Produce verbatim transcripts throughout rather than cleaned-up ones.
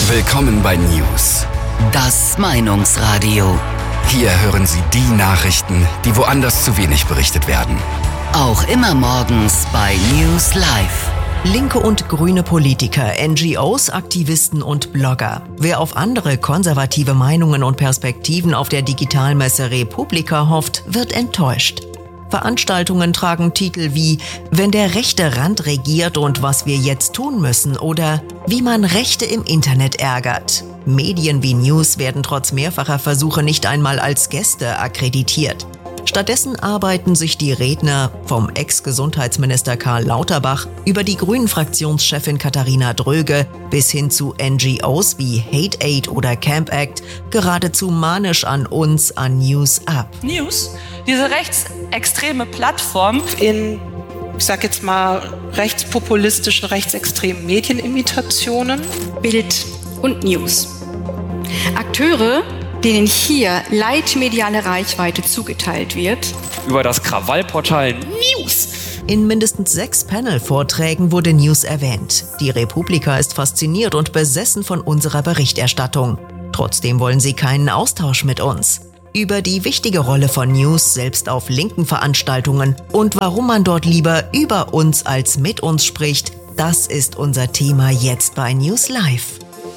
Willkommen bei News. Das Meinungsradio. Hier hören Sie die Nachrichten, die woanders zu wenig berichtet werden. Auch immer morgens bei News Live. Linke und grüne Politiker, N G Os, Aktivisten und Blogger. Wer auf andere konservative Meinungen und Perspektiven auf der Digitalmesse Republika hofft, wird enttäuscht. Veranstaltungen tragen Titel wie »Wenn der rechte Rand regiert und was wir jetzt tun müssen« oder »Wie man Rechte im Internet ärgert«. Medien wie News werden trotz mehrfacher Versuche nicht einmal als Gäste akkreditiert. Stattdessen arbeiten sich die Redner vom Ex-Gesundheitsminister Karl Lauterbach über die Grünen-Fraktionschefin Katharina Dröge bis hin zu N G Os wie Hate Aid oder Camp Act geradezu manisch an uns, an News ab. News, diese rechtsextreme Plattform in, ich sag jetzt mal, rechtspopulistischen, rechtsextremen Medienimitationen. Bild und News. Akteure, denen hier leitmediale Reichweite zugeteilt wird. Über das Krawallportal News. In mindestens sechs Panel-Vorträgen wurde News erwähnt. Die Republika ist fasziniert und besessen von unserer Berichterstattung. Trotzdem wollen sie keinen Austausch mit uns. Über die wichtige Rolle von News selbst auf linken Veranstaltungen und warum man dort lieber über uns als mit uns spricht, das ist unser Thema jetzt bei News Live.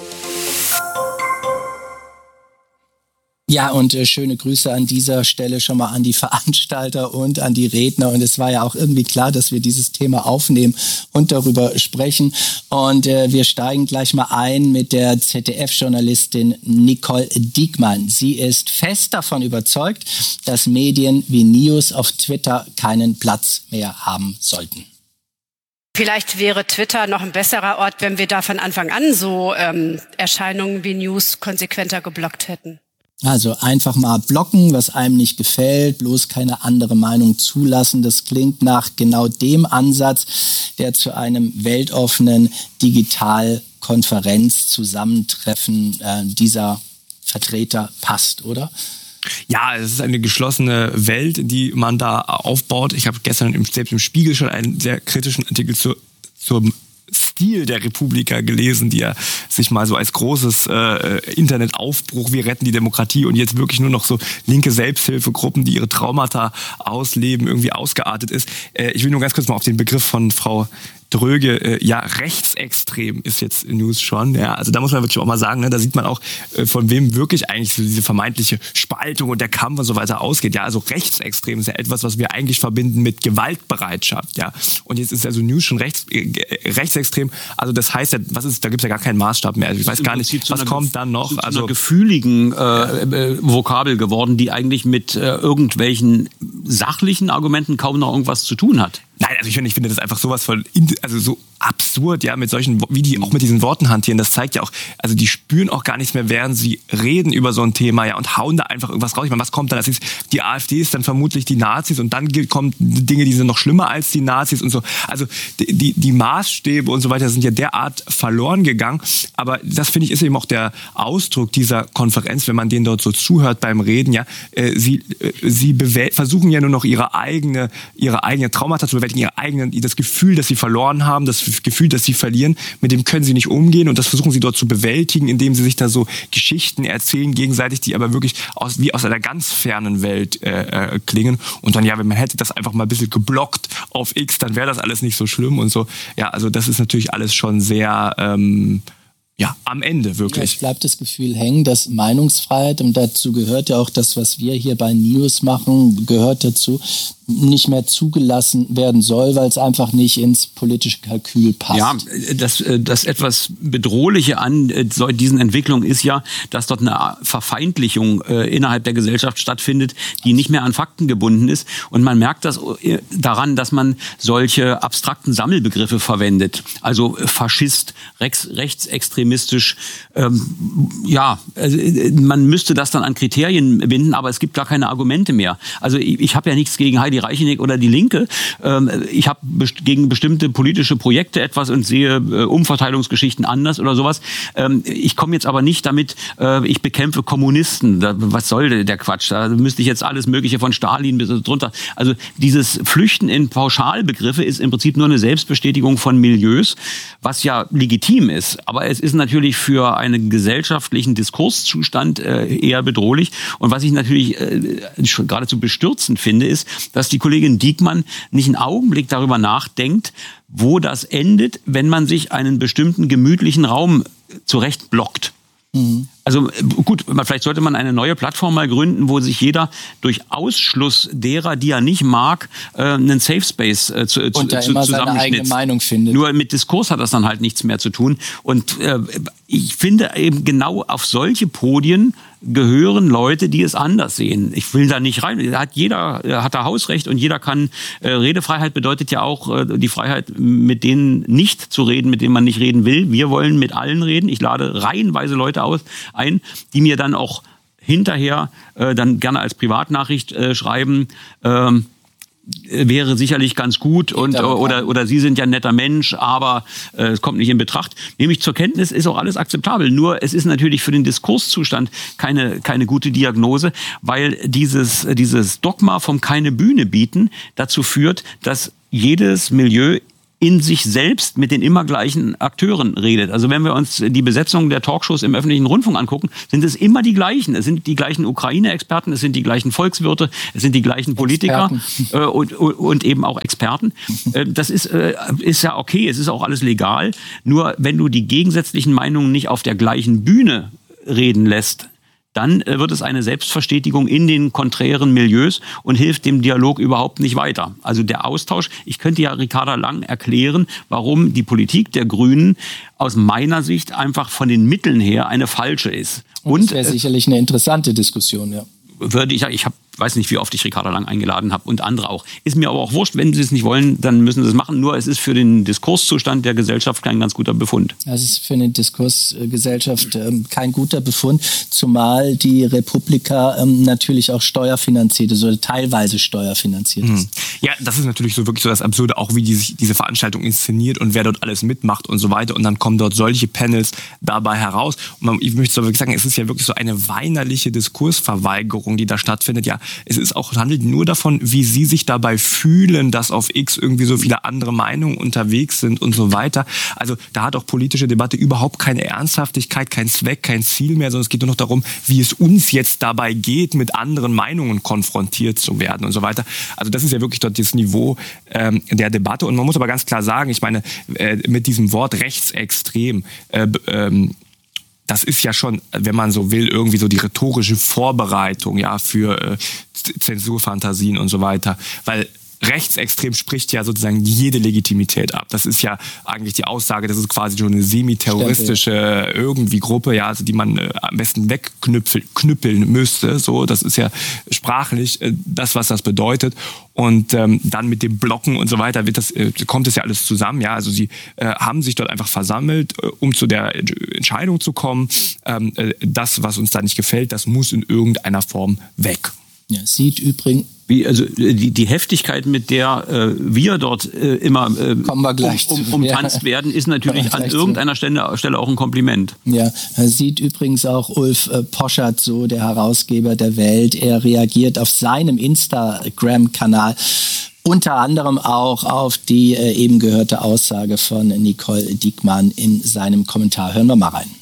Ja, und äh, schöne Grüße an dieser Stelle schon mal an die Veranstalter und an die Redner. Und es war ja auch irgendwie klar, dass wir dieses Thema aufnehmen und darüber sprechen. Und äh, wir steigen gleich mal ein mit der Z D F-Journalistin Nicole Diekmann. Sie ist fest davon überzeugt, dass Medien wie News auf Twitter keinen Platz mehr haben sollten. Vielleicht wäre Twitter noch ein besserer Ort, wenn wir da von Anfang an so ähm, Erscheinungen wie News konsequenter geblockt hätten. Also einfach mal blocken, was einem nicht gefällt, bloß keine andere Meinung zulassen. Das klingt nach genau dem Ansatz, der zu einem weltoffenen Digitalkonferenz-Zusammentreffen äh, dieser Vertreter passt, oder? Ja, es ist eine geschlossene Welt, die man da aufbaut. Ich habe gestern im, selbst im Spiegel schon einen sehr kritischen Artikel zu, zum Stil der Republika gelesen, die ja sich mal so als großes äh, Internetaufbruch, wir retten die Demokratie und jetzt wirklich nur noch so linke Selbsthilfegruppen, die ihre Traumata ausleben, irgendwie ausgeartet ist. Äh, ich will nur ganz kurz mal auf den Begriff von Frau Dröge, äh, ja, rechtsextrem ist jetzt News schon. Ja, also da muss man wirklich auch mal sagen, ne, da sieht man auch, äh, von wem wirklich eigentlich so diese vermeintliche Spaltung und der Kampf und so weiter ausgeht. Ja, also rechtsextrem ist ja etwas, was wir eigentlich verbinden mit Gewaltbereitschaft. Ja, und jetzt ist also News schon rechts, äh, rechtsextrem. Also das heißt ja, was ist, da gibt's ja gar keinen Maßstab mehr. Also ich weiß gar nicht, was kommt dann noch. Zu also einer gefühligen äh, äh, Vokabel geworden, die eigentlich mit äh, irgendwelchen sachlichen Argumenten kaum noch irgendwas zu tun hat. Nein, also ich finde, ich finde das einfach sowas von, also so absurd, ja, mit solchen, wie die auch mit diesen Worten hantieren. Das zeigt ja auch, also die spüren auch gar nichts mehr, während sie reden über so ein Thema, ja, und hauen da einfach irgendwas raus. Ich meine, was kommt dann? Das ist, die AfD ist dann vermutlich die Nazis und dann kommen Dinge, die sind noch schlimmer als die Nazis und so. Also die, die Maßstäbe und so weiter sind ja derart verloren gegangen. Aber das, finde ich, ist eben auch der Ausdruck dieser Konferenz, wenn man denen dort so zuhört beim Reden, ja. Äh, sie äh, sie bewäl- versuchen ja nur noch ihre eigene, ihre eigene Traumata zu bewältigen, ihre eigenen, das Gefühl, dass sie verloren haben, das Gefühl, dass sie verlieren, mit dem können sie nicht umgehen und das versuchen sie dort zu bewältigen, indem sie sich da so Geschichten erzählen gegenseitig, die aber wirklich aus, wie aus einer ganz fernen Welt äh, äh, klingen. Und dann, ja, wenn man hätte das einfach mal ein bisschen geblockt auf X, dann wäre das alles nicht so schlimm und so. Ja, also das ist natürlich alles schon sehr, ähm, ja, am Ende wirklich. Ja, es bleibt das Gefühl hängen, dass Meinungsfreiheit, und dazu gehört ja auch das, was wir hier bei News machen, gehört dazu, nicht mehr zugelassen werden soll, weil es einfach nicht ins politische Kalkül passt. Ja, das, das etwas Bedrohliche an diesen Entwicklungen ist ja, dass dort eine Verfeindlichung innerhalb der Gesellschaft stattfindet, die nicht mehr an Fakten gebunden ist. Und man merkt das daran, dass man solche abstrakten Sammelbegriffe verwendet. Also Faschist, rechts, rechtsextremistisch. Ähm, ja, man müsste das dann an Kriterien binden, aber es gibt gar keine Argumente mehr. Also ich, ich habe ja nichts gegen Heidi die Reicheneck oder die Linke. Ähm, ich habe best- gegen bestimmte politische Projekte etwas und sehe äh, Umverteilungsgeschichten anders oder sowas. Ähm, ich komme jetzt aber nicht damit, äh, ich bekämpfe Kommunisten. Da, was soll der Quatsch? Da müsste ich jetzt alles Mögliche von Stalin bis drunter. Also dieses Flüchten in Pauschalbegriffe ist im Prinzip nur eine Selbstbestätigung von Milieus, was ja legitim ist. Aber es ist natürlich für einen gesellschaftlichen Diskurszustand äh, eher bedrohlich. Und was ich natürlich äh, geradezu bestürzend finde, ist, dass die Kollegin Diekmann nicht einen Augenblick darüber nachdenkt, wo das endet, wenn man sich einen bestimmten gemütlichen Raum zurechtblockt. Mhm. Also gut, vielleicht sollte man eine neue Plattform mal gründen, wo sich jeder durch Ausschluss derer, die er nicht mag, einen Safe Space äh, zu, und da zu, immer seine eigene Meinung findet. Nur mit Diskurs hat das dann halt nichts mehr zu tun. Und äh, ich finde eben genau auf solche Podien gehören Leute, die es anders sehen. Ich will da nicht rein. Da hat jeder hat da Hausrecht und jeder kann. Äh, Redefreiheit bedeutet ja auch äh, die Freiheit, mit denen nicht zu reden, mit denen man nicht reden will. Wir wollen mit allen reden. Ich lade reihenweise Leute aus, ein, die mir dann auch hinterher äh, dann gerne als Privatnachricht äh, schreiben. Ähm, wäre sicherlich ganz gut und oder oder Sie sind ja ein netter Mensch, aber äh, es kommt nicht in Betracht. Nehme ich zur Kenntnis, ist auch alles akzeptabel. Nur es ist natürlich für den Diskurszustand keine keine gute Diagnose, weil dieses dieses Dogma vom keine Bühne bieten dazu führt, dass jedes Milieu in sich selbst mit den immer gleichen Akteuren redet. Also wenn wir uns die Besetzung der Talkshows im öffentlichen Rundfunk angucken, sind es immer die gleichen. Es sind die gleichen Ukraine-Experten, es sind die gleichen Volkswirte, es sind die gleichen Politiker äh, und, und eben auch Experten. Äh, das ist, äh, ist ja okay, es ist auch alles legal. Nur wenn du die gegensätzlichen Meinungen nicht auf der gleichen Bühne reden lässt, dann äh, wird es eine Selbstverstetigung in den konträren Milieus und hilft dem Dialog überhaupt nicht weiter. Also der Austausch, ich könnte ja Ricarda Lang erklären, warum die Politik der Grünen aus meiner Sicht einfach von den Mitteln her eine falsche ist. Und, und das wäre sicherlich eine interessante Diskussion, ja. Würde ich sagen, ich habe weiß nicht, wie oft ich Ricarda Lang eingeladen habe und andere auch. Ist mir aber auch wurscht, wenn sie es nicht wollen, dann müssen sie es machen. Nur es ist für den Diskurszustand der Gesellschaft kein ganz guter Befund. Das ist für eine Diskursgesellschaft ähm, kein guter Befund, zumal die Republika ähm, natürlich auch steuerfinanziert ist oder teilweise steuerfinanziert ist. Ja, das ist natürlich so wirklich so das Absurde, auch wie die sich diese Veranstaltung inszeniert und wer dort alles mitmacht und so weiter. Und dann kommen dort solche Panels dabei heraus. Und man, ich möchte so wirklich sagen, es ist ja wirklich so eine weinerliche Diskursverweigerung, die da stattfindet. Ja, es ist auch, handelt nur davon, wie sie sich dabei fühlen, dass auf X irgendwie so viele andere Meinungen unterwegs sind und so weiter. Also da hat auch politische Debatte überhaupt keine Ernsthaftigkeit, kein Zweck, kein Ziel mehr, sondern es geht nur noch darum, wie es uns jetzt dabei geht, mit anderen Meinungen konfrontiert zu werden und so weiter. Also das ist ja wirklich dort das Niveau ähm, der Debatte. Und man muss aber ganz klar sagen, ich meine, äh, mit diesem Wort rechtsextrem, äh, ähm, das ist ja schon, wenn man so will, irgendwie so die rhetorische Vorbereitung, ja, für äh, Zensurfantasien und so weiter, weil rechtsextrem spricht ja sozusagen jede Legitimität ab. Das ist ja eigentlich die Aussage, das ist quasi schon eine semi-terroristische irgendwie Gruppe, ja, also die man äh, am besten wegknüppeln müsste. So, das ist ja sprachlich äh, das, was das bedeutet. Und ähm, dann mit dem Blocken und so weiter wird das, äh, kommt das ja alles zusammen. Ja, also sie äh, haben sich dort einfach versammelt, äh, um zu der Entscheidung zu kommen. Ähm, äh, das, was uns da nicht gefällt, das muss in irgendeiner Form weg. Ja, sieht übrigens. Wie, also die, die Heftigkeit, mit der äh, wir dort äh, immer äh, Kommen wir gleich um, um, umtanzt ja. werden, ist natürlich an irgendeiner Stelle, Stelle auch ein Kompliment. Ja, sieht übrigens auch Ulf äh, Poschardt so, der Herausgeber der Welt. Er reagiert auf seinem Instagram-Kanal unter anderem auch auf die äh, eben gehörte Aussage von Nicole Diekmann in seinem Kommentar. Hören wir mal rein.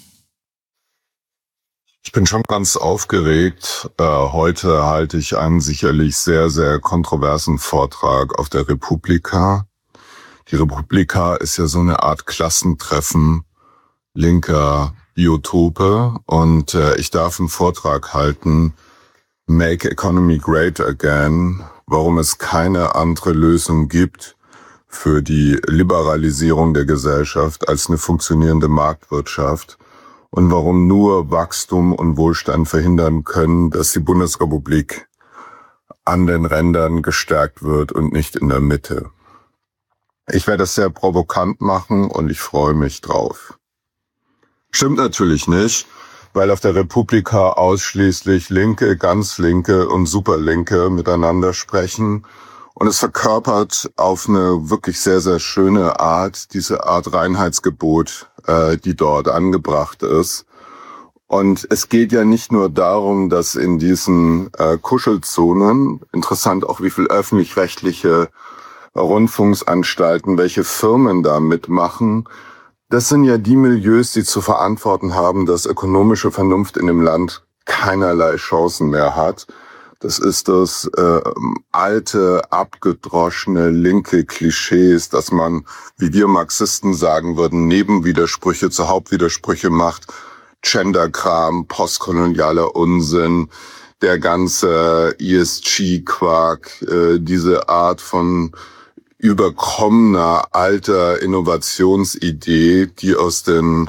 Ich bin schon ganz aufgeregt. Äh, heute halte ich einen sicherlich sehr, sehr kontroversen Vortrag auf der Republika. Die Republika ist ja so eine Art Klassentreffen linker Biotope und äh, ich darf einen Vortrag halten, Make Economy Great Again, warum es keine andere Lösung gibt für die Liberalisierung der Gesellschaft als eine funktionierende Marktwirtschaft. Und warum nur Wachstum und Wohlstand verhindern können, dass die Bundesrepublik an den Rändern gestärkt wird und nicht in der Mitte. Ich werde das sehr provokant machen und ich freue mich drauf. Stimmt natürlich nicht, weil auf der Republika ausschließlich Linke, ganz Linke und Superlinke miteinander sprechen Und es verkörpert auf eine wirklich sehr, sehr schöne Art diese Art Reinheitsgebot, äh, die dort angebracht ist. Und es geht ja nicht nur darum, dass in diesen äh, Kuschelzonen, interessant auch wie viel öffentlich-rechtliche Rundfunksanstalten, welche Firmen da mitmachen, das sind ja die Milieus, die zu verantworten haben, dass ökonomische Vernunft in dem Land keinerlei Chancen mehr hat. Das ist das äh, alte, abgedroschene, linke Klischees, dass man, wie wir Marxisten sagen würden, Nebenwidersprüche zu Hauptwidersprüche macht. Genderkram, postkolonialer Unsinn, der ganze E S G-Quark, äh, diese Art von überkommener alter Innovationsidee, die aus den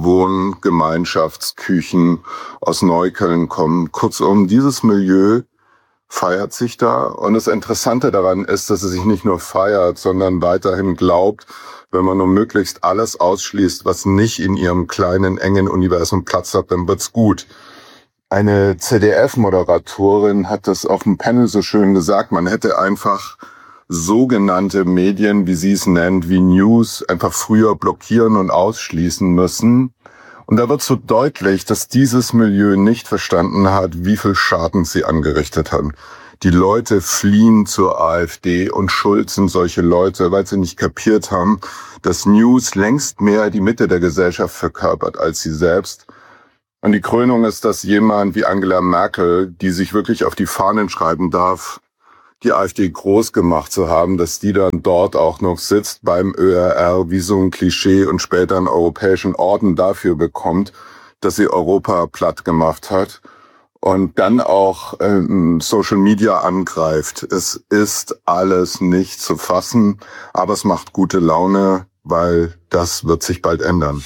Wohngemeinschaftsküchen aus Neukölln kommen. Kurzum, dieses Milieu feiert sich da. Und das Interessante daran ist, dass es sich nicht nur feiert, sondern weiterhin glaubt, wenn man nur möglichst alles ausschließt, was nicht in ihrem kleinen, engen Universum Platz hat, dann wird's gut. Eine Z D F-Moderatorin hat das auf dem Panel so schön gesagt, man hätte einfach sogenannte Medien, wie sie es nennt, wie News, einfach früher blockieren und ausschließen müssen. Und da wird so deutlich, dass dieses Milieu nicht verstanden hat, wie viel Schaden sie angerichtet haben. Die Leute fliehen zur AfD und schuld sind solche Leute, weil sie nicht kapiert haben, dass News längst mehr die Mitte der Gesellschaft verkörpert als sie selbst. Und die Krönung ist, dass jemand wie Angela Merkel, die sich wirklich auf die Fahnen schreiben darf, die AfD groß gemacht zu haben, dass die dann dort auch noch sitzt beim Ö R R wie so ein Klischee und später einen europäischen Orden dafür bekommt, dass sie Europa platt gemacht hat und dann auch ähm, Social Media angreift. Es ist alles nicht zu fassen, aber es macht gute Laune, weil das wird sich bald ändern.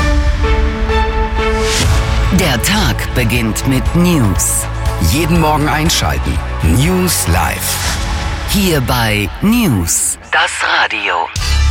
Der Tag beginnt mit News. Jeden Morgen einschalten. News Live. Hier bei News, das Radio.